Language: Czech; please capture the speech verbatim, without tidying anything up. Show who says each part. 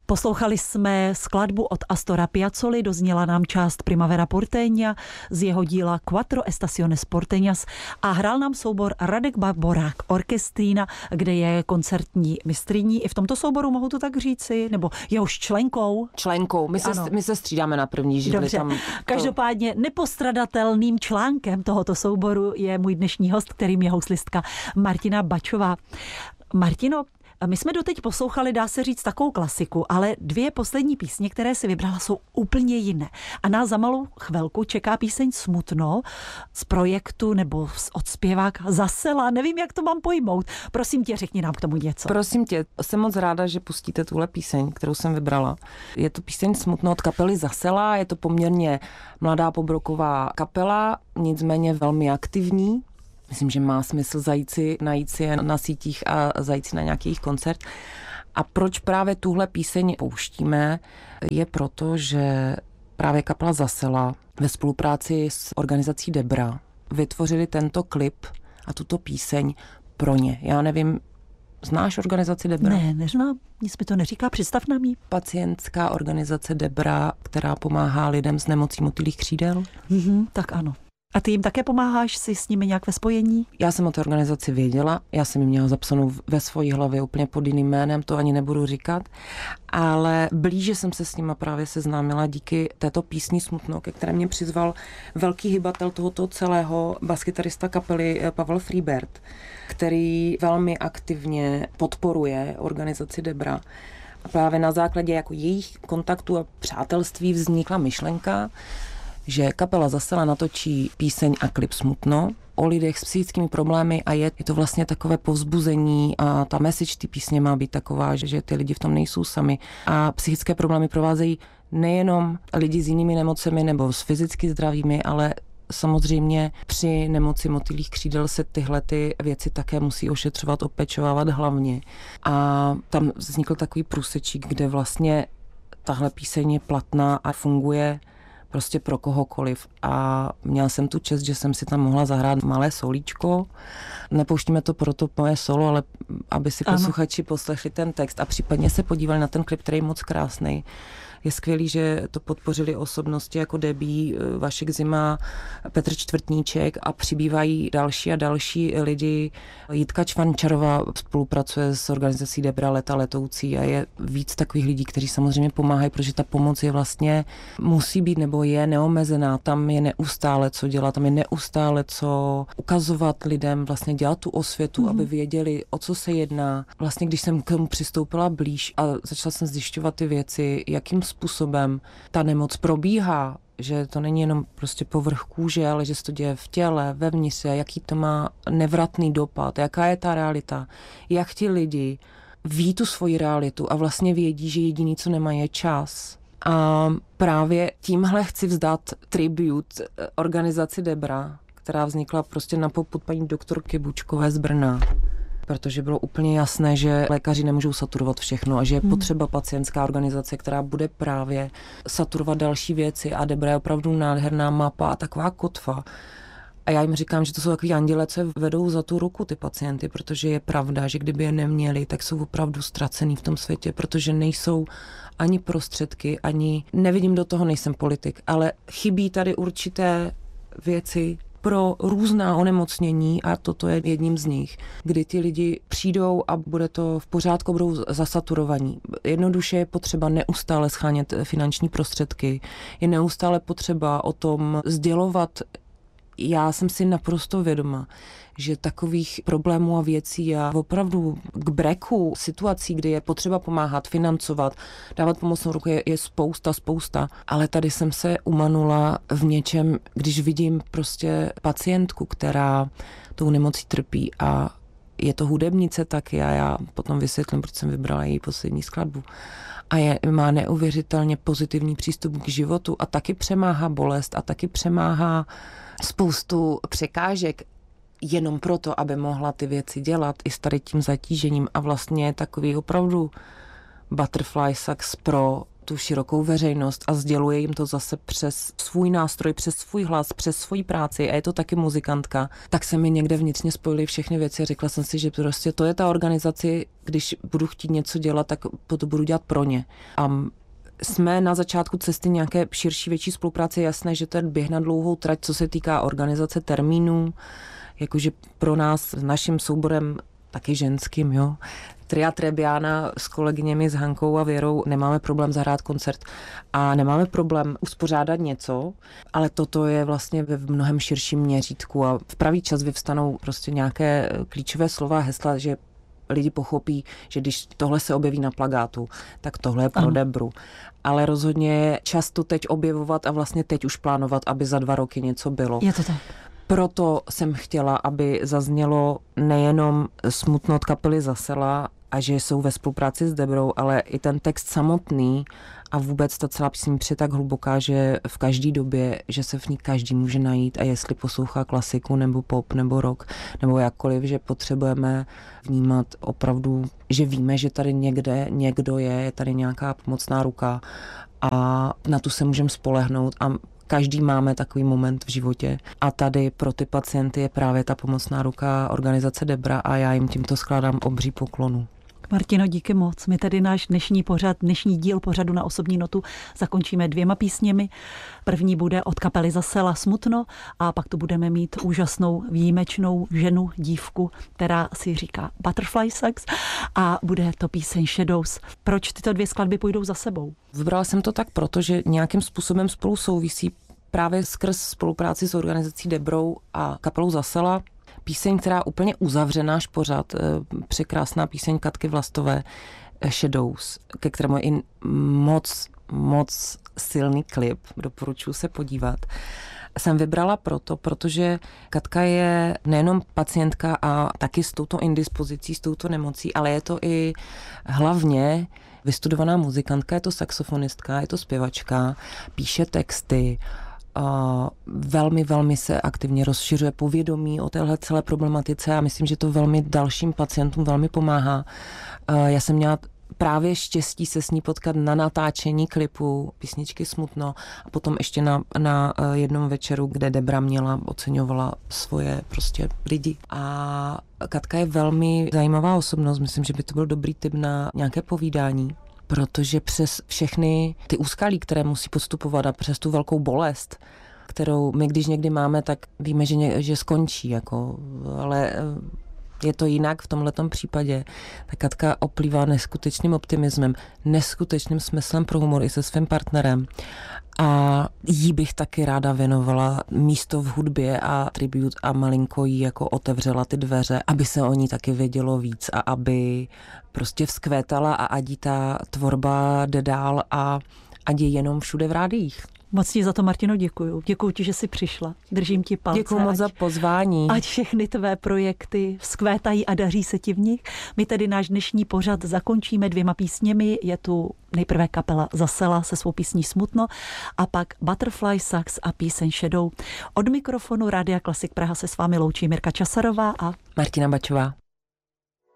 Speaker 1: Poslouchali jsme skladbu od Astora Piazzoli, dozněla nám část Primavera Porteña z jeho díla Quattro Estaciones Porteñas a hrál nám soubor Radek Baborák Orchestrína, kde je koncertní mistryní. I v tomto souboru mohu to tak říci? Nebo jehož členkou?
Speaker 2: Členkou. My se, my se střídáme na první židli.
Speaker 1: Dobře.
Speaker 2: Tam to...
Speaker 1: Každopádně nepostradatelným článkem tohoto souboru je můj dnešní host, kterým je houslistka Martina Bačová. Martino, my jsme doteď poslouchali, dá se říct, takovou klasiku, ale dvě poslední písně, které si vybrala, jsou úplně jiné. A nás za malou chvilku čeká píseň Smutno z projektu nebo od zpěváka Zasela. Nevím, jak to mám pojmout. Prosím tě, řekni nám k tomu něco.
Speaker 2: Prosím tě, jsem moc ráda, že pustíte tuhle píseň, kterou jsem vybrala. Je to píseň Smutno od kapely Zasela, je to poměrně mladá pobroková kapela, nicméně velmi aktivní. Myslím, že má smysl zajít si, najít si je na sítích a zajít si na nějaký koncert. A proč právě tuhle píseň pouštíme, je proto, že právě kapela Zasela ve spolupráci s organizací Debra vytvořili tento klip a tuto píseň pro ně. Já nevím, znáš organizaci Debra?
Speaker 1: Ne, neznám, nic mi to neříká, představ nám ji.
Speaker 2: Pacientská organizace Debra, která pomáhá lidem s nemocí motýlých křídel.
Speaker 1: Mhm, tak ano. A ty jim také pomáháš, jsi s nimi nějak ve spojení?
Speaker 2: Já jsem o té organizaci věděla, já jsem ji měla zapsanou ve svojí hlavě úplně pod jiným jménem, to ani nebudu říkat, ale blíže jsem se s nima právě seznámila díky této písni Smutno, ke které mě přizval velký hybatel tohoto celého, baskytarista kapely Pavel Freebert, který velmi aktivně podporuje organizaci Debra. A právě na základě jako jejich kontaktů a přátelství vznikla myšlenka, že kapela Zasela natočí píseň a klip Smutno o lidech s psychickými problémy a je, je to vlastně takové povzbuzení a ta message té písně má být taková, že, že ty lidi v tom nejsou sami a psychické problémy provázejí nejenom lidi s jinými nemocemi nebo s fyzicky zdravými, ale samozřejmě při nemoci motýlých křídel se tyhle ty věci také musí ošetřovat, opečovávat hlavně. A tam vznikl takový průsečík, kde vlastně tahle píseň je platná a funguje prostě pro kohokoliv. A měla jsem tu čest, že jsem si tam mohla zahrát malé solíčko. Nepouštíme to proto moje solo, ale aby si posluchači poslechli ten text a případně se podívali na ten klip, který je moc krásný. Je skvělý, že to podpořili osobnosti jako Debí, Vašek Zima, Petr Čtvrtníček a přibývají další a další lidi. Jitka Čvančarová spolupracuje s organizací Debra Leta letoucí a je víc takových lidí, kteří samozřejmě pomáhají, protože ta pomoc je vlastně, musí být nebo je neomezená. Tam je neustále co dělat, tam je neustále co ukazovat lidem, vlastně dělat tu osvětu, mm-hmm. aby věděli, o co se jedná. Vlastně když jsem k tomu přistoupila blíž a začala jsem zjišťovat ty věci, jakým způsobem ta nemoc probíhá, že to není jenom prostě povrch kůže, ale že se to děje v těle, vevnitř, jaký to má nevratný dopad, jaká je ta realita, jak ti lidi ví tu svoji realitu a vlastně vědí, že jediný, co nemají, je čas. A právě tímhle chci vzdát tribut organizaci Debra, která vznikla prostě na popud paní doktorky Bučkové z Brna. Protože bylo úplně jasné, že lékaři nemůžou saturovat všechno a že je hmm. potřeba pacientská organizace, která bude právě saturovat další věci a Debra je opravdu nádherná mapa a taková kotva. A já jim říkám, že to jsou takový anděle, co vedou za tu ruku ty pacienty, protože je pravda, že kdyby je neměli, tak jsou opravdu ztracený v tom světě, protože nejsou ani prostředky, ani nevidím do toho, nejsem politik, ale chybí tady určité věci pro různá onemocnění a toto je jedním z nich, kdy ty lidi přijdou a bude to v pořádku, budou zasaturovaní. Jednoduše je potřeba neustále schánět finanční prostředky, je neustále potřeba o tom sdělovat. Já jsem si naprosto vědoma, že takových problémů a věcí a opravdu k breku situací, kdy je potřeba pomáhat, financovat, dávat pomocnou ruku, je, je spousta, spousta. Ale tady jsem se umanula v něčem, když vidím prostě pacientku, která tou nemocí trpí a je to hudebnice taky a já potom vysvětlím, proč jsem vybrala její poslední skladbu. A je, má neuvěřitelně pozitivní přístup k životu a taky přemáhá bolest a taky přemáhá spoustu překážek jenom proto, aby mohla ty věci dělat i s tady tím zatížením a vlastně je takový opravdu butterfly sax pro tu širokou veřejnost a sděluje jim to zase přes svůj nástroj, přes svůj hlas, přes svoji práci a je to taky muzikantka, tak se mi někde vnitřně spojily všechny věci a řekla jsem si, že prostě to je ta organizace, když budu chtít něco dělat, tak to budu dělat pro ně. A jsme na začátku cesty nějaké širší, větší spolupráce. Je jasné, že to je běh na dlouhou trať, co se týká organizace termínů, jakože pro nás s naším souborem taky ženským, jo. Tria Trebiana s kolegyněmi s Hankou a Věrou nemáme problém zahrát koncert a nemáme problém uspořádat něco, ale toto je vlastně ve mnohem širším měřítku a v pravý čas vyvstanou prostě nějaké klíčové slova, hesla, že lidi pochopí, že když tohle se objeví na plakátu, tak tohle je pro ano. Debru. Ale rozhodně je čas to teď objevovat a vlastně teď už plánovat, aby za dva roky něco bylo.
Speaker 1: Je to tak.
Speaker 2: Proto jsem chtěla, aby zaznělo nejenom Smutno od kapely Zasela a že jsou ve spolupráci s Debrou, ale i ten text samotný a vůbec ta celá píseň je tak hluboká, že v každé době, že se v ní každý může najít a jestli poslouchá klasiku nebo pop nebo rock nebo jakkoliv, že potřebujeme vnímat opravdu, že víme, že tady někde někdo je, je tady nějaká pomocná ruka a na tu se můžeme spolehnout a každý máme takový moment v životě a tady pro ty pacienty je právě ta pomocná ruka organizace Debra a já jim tímto skládám obří poklonu.
Speaker 1: Martino, díky moc. My tady náš dnešní pořad, dnešní díl pořadu Na osobní notu zakončíme dvěma písněmi. První bude od kapely Zasela Smutno a pak tu budeme mít úžasnou, výjimečnou ženu, dívku, která si říká Butterfly Sax a bude to píseň Shadows. Proč tyto dvě skladby půjdou za sebou?
Speaker 2: Vybrala jsem to tak, protože nějakým způsobem spolu souvisí právě skrz spolupráci s organizací Debrou a kapelou Zasela. Píseň, která úplně uzavře náš pořad, překrásná píseň Katky Vlastové Shadows, ke kterému je i moc, moc silný klip, doporučuji se podívat. Jsem vybrala proto, protože Katka je nejenom pacientka a taky s touto indispozicí, s touto nemocí, ale je to i hlavně vystudovaná muzikantka, je to saxofonistka, je to zpěvačka, píše texty, Uh, velmi, velmi se aktivně rozšiřuje povědomí o téhle celé problematice a myslím, že to velmi dalším pacientům velmi pomáhá. Uh, já jsem měla právě štěstí se s ní potkat na natáčení klipu písničky Smutno a potom ještě na, na uh, jednom večeru, kde Debra měla, oceňovala svoje prostě lidi. A Katka je velmi zajímavá osobnost, myslím, že by to byl dobrý tip na nějaké povídání. Protože přes všechny ty úskalí, které musí podstupovat a přes tu velkou bolest, kterou my když někdy máme, tak víme, že, ně, že skončí, jako, ale je to jinak v tomhletom případě. Ta Katka oplývá neskutečným optimismem, neskutečným smyslem pro humor i se svým partnerem. A jí bych taky ráda věnovala místo v hudbě a tribut a malinko jí jako otevřela ty dveře, aby se o ní taky vědělo víc a aby prostě vzkvétala a ať ta tvorba jde dál a ať je jenom všude v rádiích.
Speaker 1: Moc ti za to, Martino, děkuju. Děkuju ti, že jsi přišla. Držím ti palce.
Speaker 2: Děkuju moc
Speaker 1: ať,
Speaker 2: za pozvání.
Speaker 1: Ať všechny tvé projekty vzkvétají a daří se ti v nich. My tedy náš dnešní pořad zakončíme dvěma písněmi. Je tu nejprve kapela Zasela se svou písní Smutno a pak Butterfly Sax a píseň Shadow. Od mikrofonu Rádia Klasik Praha se s vámi loučí Mirka Časarová a
Speaker 2: Martina Bačová.